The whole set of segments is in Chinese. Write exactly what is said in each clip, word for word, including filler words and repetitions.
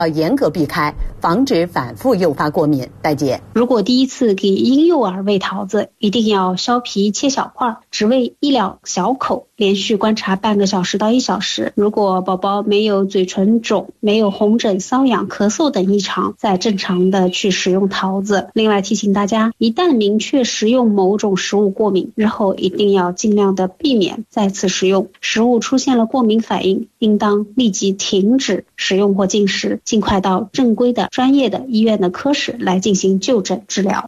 要严格避开，防止反复诱发过敏。戴姐， 如果第一次给婴幼儿喂桃子，一定要削皮切小块，只喂一两小口，连续观察半个小时到一小时。如果宝宝没有嘴唇肿、没有红疹、瘙痒、咳嗽等异常，再正常的去食用桃子。另外提醒大家，一旦明确食用某种食物过敏，日后一定要尽量的避免再次食用。食物出现了过敏反应，应当立即停止食用或进食，尽快到正规的专业的医院的科室来进行就诊治疗。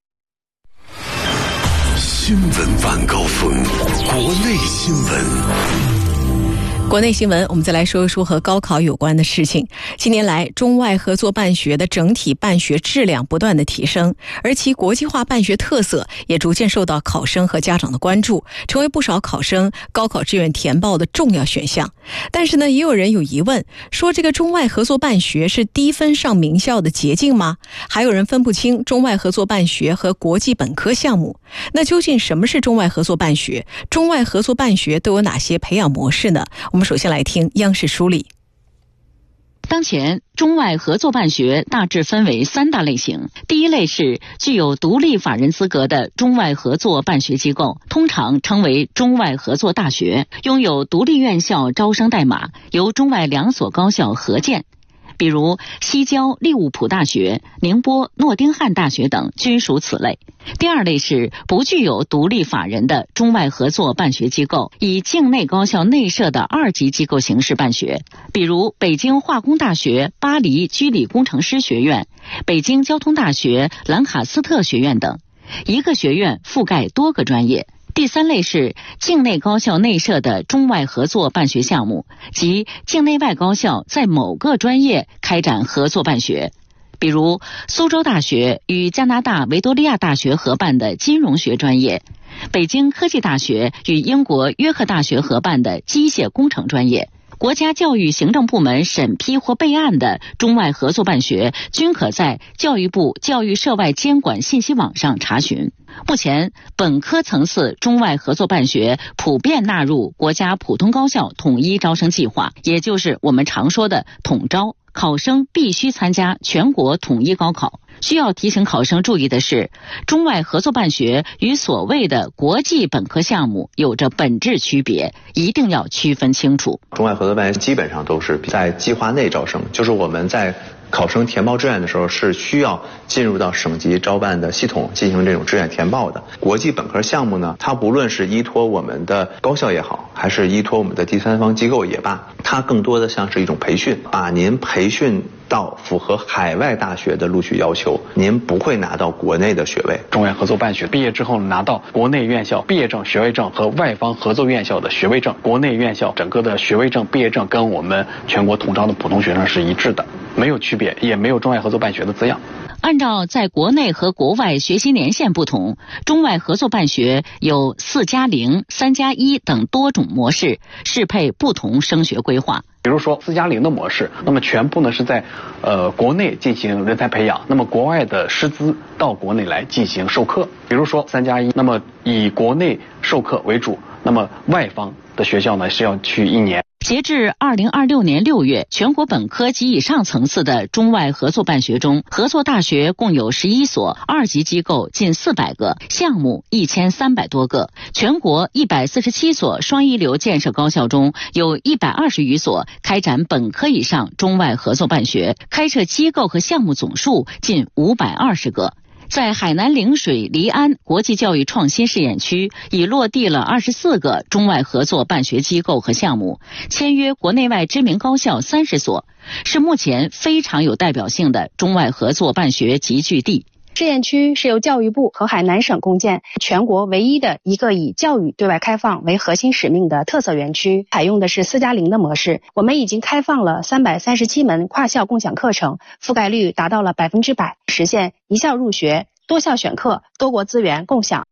新闻晚高峰，国内新闻。 国内新闻，我们再来说一说和高考有关的事情。近年来，中外合作办学的整体办学质量不断的提升，而其国际化办学特色也逐渐受到考生和家长的关注，成为不少考生高考志愿填报的重要选项。但是呢，也有人有疑问，说这个中外合作办学是低分上名校的捷径吗？还有人分不清中外合作办学和国际本科项目。那究竟什么是中外合作办学？中外合作办学都有哪些培养模式呢？我们首先来听央视梳理。 当前，中外合作办学大致分为三大类型。第一类是具有独立法人资格的中外合作办学机构，通常称为中外合作大学，拥有独立院校招生代码，由中外两所高校合建。比如西交利物浦大学、宁波诺丁汉大学等均属此类。第二类是不具有独立法人的中外合作办学机构，以境内高校内设的二级机构形式办学，比如北京化工大学巴黎居里工程师学院、北京交通大学兰卡斯特学院等，一个学院覆盖多个专业。第三类是境内高校内设的中外合作办学项目，即境内外高校在某个专业开展合作办学，比如苏州大学与加拿大维多利亚大学合办的金融学专业，北京科技大学与英国约克大学合办的机械工程专业。国家教育行政部门审批或备案的中外合作办学，均可在教育部教育涉外监管信息网上查询。目前，本科层次中外合作办学普遍纳入国家普通高校统一招生计划，也就是我们常说的统招，考生必须参加全国统一高考。需要提醒考生注意的是，中外合作办学与所谓的国际本科项目有着本质区别，一定要区分清楚。 中外合作办学基本上都是在计划内招生，就是我们在考生填报志愿的时候是需要进入到省级招办的系统进行这种志愿填报的。国际本科项目呢，它不论是依托我们的高校也好，还是依托我们的第三方机构也罢，它更多的像是一种培训，把您培训到符合海外大学的录取要求，您不会拿到国内的学位。 中外合作办学毕业之后拿到国内院校毕业证、学位证和外方合作院校的学位证，国内院校整个的学位证、毕业证跟我们全国统招的普通学生是一致的，没有区别，也没有中外合作办学的字样。 按照在国内和国外学习年限不同，中外合作办学有四加零、三加一等多种模式，适配不同升学规划。 比如说四加零的模式，那么全部呢是在呃国内进行人才培养，那么国外的师资到国内来进行授课。比如说三加一，那么以国内授课为主，那么外方的学校呢是要去一年。 截至二零二六年六月，全国本科及以上层次的中外合作办学中，合作大学共有十一所，二级机构近四百个，项目一千三百多个。全国一百四十七所双一流建设高校中，有一百二十余所开展本科以上中外合作办学，开设机构和项目总数近五百二十个。在海南陵水黎安国际教育创新试验区，已落地了二十四个中外合作办学机构和项目，签约国内外知名高校三十所，是目前非常有代表性的中外合作办学集聚地。 试验区是由教育部和海南省共建，全国唯一的一个以教育对外开放为核心使命的特色园区，采用的是四加零的模式。我们已经开放了三百三十七门跨校共享课程，覆盖率达到了百分之百，实现一校入学、多校选课、多国资源共享。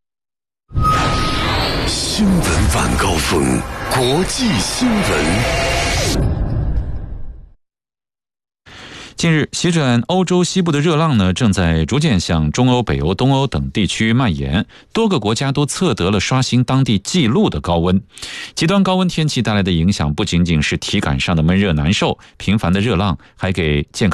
新闻晚高峰，国际新闻。 近日，席卷欧洲西部的热浪呢，正在逐渐向中欧、北欧、东欧等地区蔓延，多个国家都测得了刷新当地纪录的高温。极端高温天气带来的影响不仅仅是体感上的闷热难受，频繁的热浪还给健康